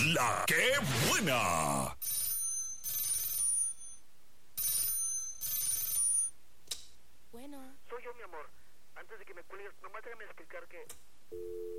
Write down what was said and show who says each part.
Speaker 1: La que buena.
Speaker 2: Bueno.
Speaker 3: Soy yo, mi amor. Antes de que me cuelgues, nomás déjame explicar que...